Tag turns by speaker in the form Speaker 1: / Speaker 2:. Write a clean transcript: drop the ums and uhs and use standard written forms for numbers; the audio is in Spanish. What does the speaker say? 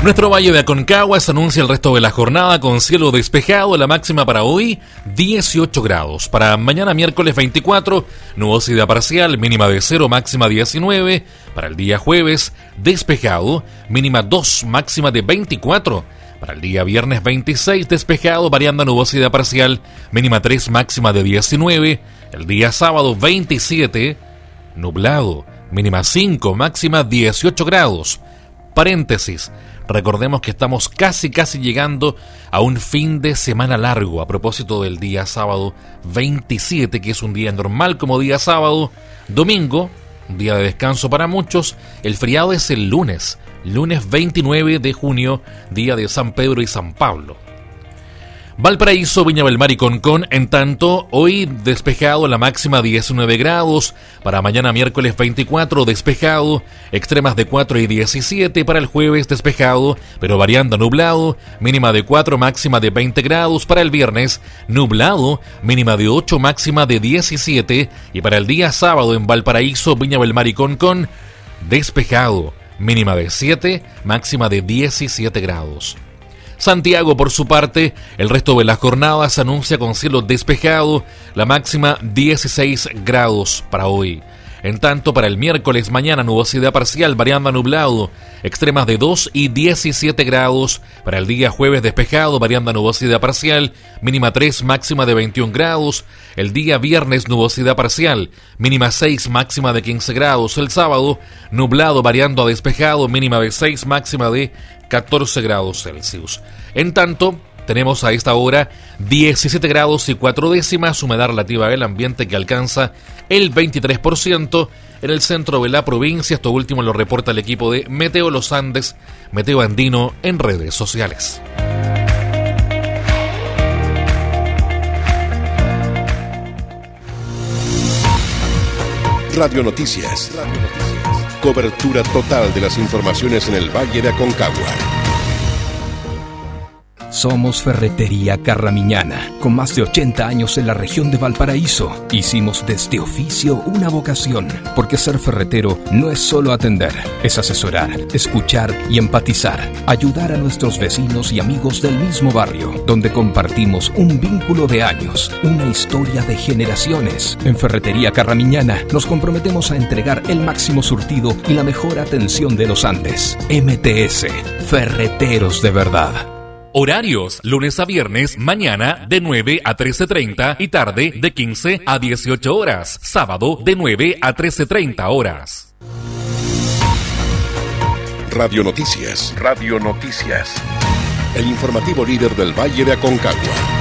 Speaker 1: Nuestro Valle de Aconcagua se anuncia el resto de la jornada con cielo despejado, la máxima para hoy 18 grados. Para mañana miércoles 24, nubosidad parcial, mínima de 0, máxima 19. Para el día jueves, despejado, mínima 2, máxima de 24. Para el día viernes 26, despejado, variando nubosidad parcial, mínima 3, máxima de 19. El día sábado 27, nublado, mínima 5, máxima 18 grados. Paréntesis, recordemos que estamos casi llegando a un fin de semana largo a propósito del día sábado 27, que es un día normal como día sábado. Domingo, un día de descanso para muchos. El feriado es el lunes 29 de junio, día de San Pedro y San Pablo. Valparaíso, Viña del Mar y Concón, en tanto, hoy despejado, la máxima 19 grados. Para mañana miércoles 24, despejado, extremas de 4 y 17. Para el jueves, despejado, pero variando nublado, mínima de 4, máxima de 20 grados. Para el viernes, nublado, mínima de 8, máxima de 17. Y para el día sábado en Valparaíso, Viña del Mar y Concón, despejado, mínima de 7, máxima de 17 grados. Santiago, por su parte, el resto de la jornada se anuncia con cielo despejado, la máxima 16 grados para hoy. En tanto, para el miércoles, mañana nubosidad parcial, variando a nublado, extremas de 2 y 17 grados. Para el día jueves, despejado, variando a nubosidad parcial, mínima 3, máxima de 21 grados. El día viernes, nubosidad parcial, mínima 6, máxima de 15 grados. El sábado, nublado, variando a despejado, mínima de 6, máxima de 14 grados Celsius. En tanto, tenemos a esta hora 17 grados y 4 décimas, humedad relativa del ambiente que alcanza el 23% en el centro de la provincia. Esto último lo reporta el equipo de Meteo Los Andes, Meteo Andino, en redes sociales.
Speaker 2: Radio Noticias. Cobertura total de las informaciones en el Valle de Aconcagua.
Speaker 3: Somos Ferretería Carramiñana, con más de 80 años en la región de Valparaíso. Hicimos de este oficio una vocación, porque ser ferretero no es solo atender, es asesorar, escuchar y empatizar, ayudar a nuestros vecinos y amigos del mismo barrio, donde compartimos un vínculo de años, una historia de generaciones. En Ferretería Carramiñana nos comprometemos a entregar el máximo surtido y la mejor atención de los Andes. MTS, Ferreteros de verdad.
Speaker 1: Horarios, lunes a viernes, mañana de 9 a 13:30 y tarde de 15 a 18 horas. Sábado de 9 a 13:30 horas.
Speaker 2: Radio Noticias. Radio Noticias. El informativo líder del Valle de Aconcagua.